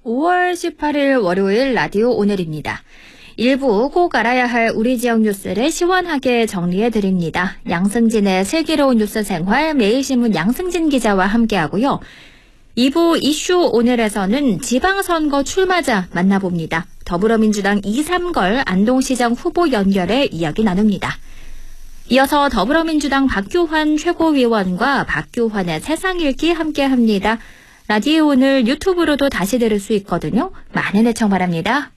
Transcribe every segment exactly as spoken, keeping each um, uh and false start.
오월 십팔일 월요일 라디오 오늘입니다. 일부 꼭 알아야 할 우리 지역 뉴스를 시원하게 정리해드립니다. 양승진의 슬기로운 뉴스 생활 매일신문 양승진 기자와 함께하고요. 이 부 이슈 오늘에서는 지방선거 출마자 만나봅니다. 더불어민주당 이삼걸 안동시장 후보 연결해 이야기 나눕니다. 이어서 더불어민주당 박규환 최고위원과 박규환의 세상 읽기 함께합니다. 라디오 오늘 유튜브로도 다시 들을 수 있거든요. 많은 애청 바랍니다.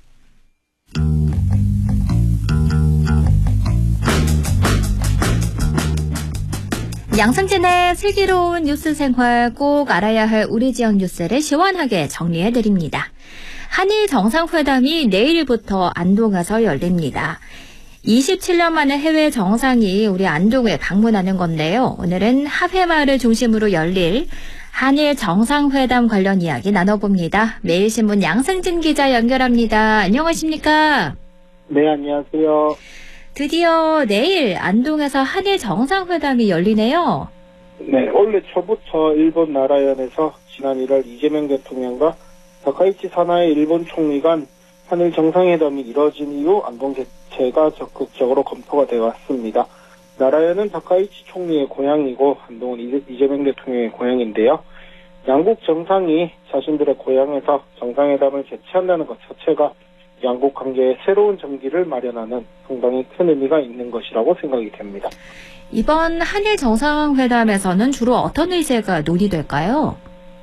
양승진의 슬기로운 뉴스 생활 꼭 알아야 할 우리 지역 뉴스를 시원하게 정리해드립니다. 한일 정상회담이 내일부터 안동에서 열립니다. 이십칠 년 만에 해외 정상이 우리 안동을 방문하는 건데요. 오늘은 하회마을을 중심으로 열릴 한일 정상회담 관련 이야기 나눠봅니다. 매일신문 양승진 기자 연결합니다. 안녕하십니까? 네, 안녕하세요. 드디어 내일 안동에서 한일 정상회담이 열리네요. 네, 원래 초부터 일본 나라연에서 지난 일월 이재명 대통령과 다카이치 사나이 일본 총리 간 한일 정상회담이 이뤄진 이후 안동 개최가 적극적으로 검토가 되어 왔습니다. 나라연은 다카이치 총리의 고향이고 안동은 이재명 대통령의 고향인데요. 양국 정상이 자신들의 고향에서 정상회담을 개최한다는 것 자체가 양국 관계의 새로운 전기를 마련하는 상당히 큰 의미가 있는 것이라고 생각이 됩니다. 이번 한일 정상회담에서는 주로 어떤 의제가 논의될까요?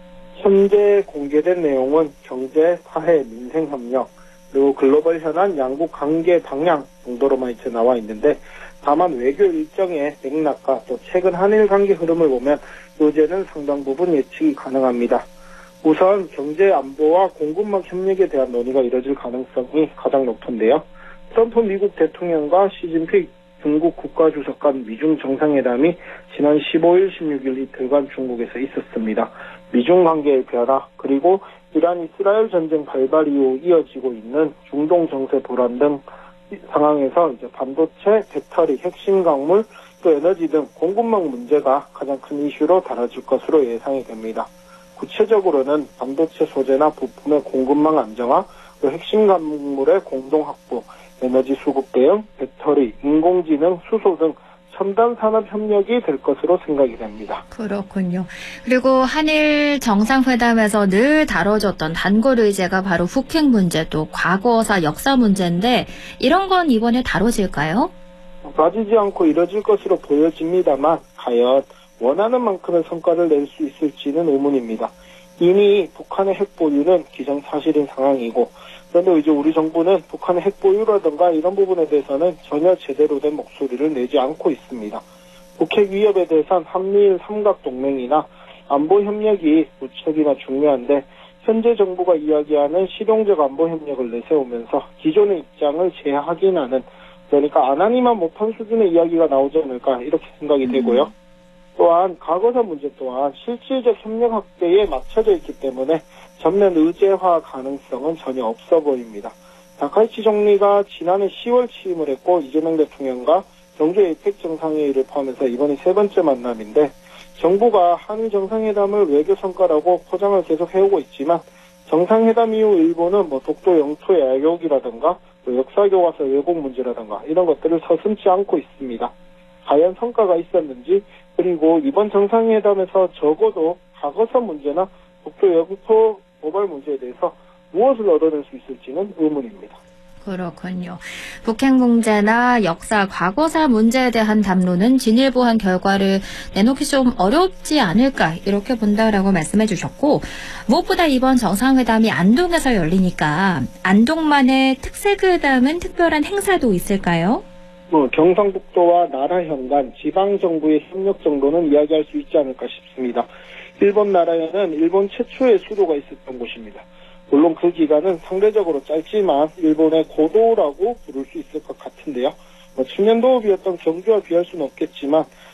현재 공개된 내용은 경제, 사회, 민생 협력, 그리고 글로벌 현안, 양국 관계 방향 정도로만 이제 나와 있는데, 다만 외교 일정의 맥락과 또 최근 한일 관계 흐름을 보면 요제는 상당 부분 예측이 가능합니다. 우선 경제 안보와 공급망 협력에 대한 논의가 이뤄질 가능성이 가장 높은데요. 트럼프 미국 대통령과 시진핑 중국 국가주석 간 미중 정상회담이 지난 십오일, 십육일 이틀간 중국에서 있었습니다. 미중 관계의 변화, 그리고 이란 이스라엘 전쟁 발발 이후 이어지고 있는 중동 정세 불안 등 상황에서 이제 반도체, 배터리, 핵심 광물, 또 에너지 등 공급망 문제가 가장 큰 이슈로 다뤄질 것으로 예상이 됩니다. 구체적으로는 반도체 소재나 부품의 공급망 안정화, 또 핵심 광물의 공동 확보, 에너지 수급 대응, 배터리, 인공지능, 수소 등 첨단 산업 협력이 될 것으로 생각이 됩니다. 그렇군요. 그리고 한일 정상회담에서 늘 다뤄졌던 단골 의제가 바로 북핵 문제, 또 과거사 역사 문제인데 이런 건 이번에 다뤄질까요? 빠지지 않고 이뤄질 것으로 보여집니다만 과연 원하는 만큼의 성과를 낼 수 있을지는 의문입니다. 이미 북한의 핵 보유는 기정사실인 상황이고, 그런데 이제 우리 정부는 북한의 핵 보유라든가 이런 부분에 대해서는 전혀 제대로 된 목소리를 내지 않고 있습니다. 북핵 위협에 대해서는 한미일 삼각동맹이나 안보 협력이 무척이나 중요한데, 현재 정부가 이야기하는 실용적 안보 협력을 내세우면서 기존의 입장을 재확인하는, 그러니까 안 하니만 못한 수준의 이야기가 나오지 않을까 이렇게 생각이 되고요. 또한 과거사 문제 또한 실질적 협력 확대에 맞춰져 있기 때문에 전면 의제화 가능성은 전혀 없어 보입니다. 다카이치 총리가 지난해 시월 취임을 했고 이재명 대통령과 경주 에이펙 정상회의를 포함해서 이번이 세 번째 만남인데, 정부가 한일 정상회담을 외교 성과라고 포장을 계속 해오고 있지만 정상회담 이후 일본은 뭐 독도 영토 야욕이라든가 또 역사교과서 왜곡 문제라든가 이런 것들을 서슴지 않고 있습니다. 과연 성과가 있었는지, 그리고 이번 정상회담에서 적어도 과거사 문제나 독도 영토 고발 문제에 대해서 무엇을 얻어낼 수 있을지는 의문입니다. 그렇군요. 북핵 문제나 역사, 과거사 문제에 대한 담론은 진일보한 결과를 내놓기 좀 어렵지 않을까 이렇게 본다라고 말씀해 주셨고, 무엇보다 이번 정상회담이 안동에서 열리니까 안동만의 특색을 담은 특별한 행사도 있을까요? 뭐 경상북도와 나라현 간 지방정부의 협력 정도는 이야기할 수 있지 않을까 싶습니다. 일본 나라현은 일본 최초의 수도가 있었던 곳입니다. 물론 그 기간은 상대적으로 짧지만 일본의 고도라고 부를 수 있을 것 같은데요. 뭐 칠년 도읍이었던 경주와 비할 수는 없겠지만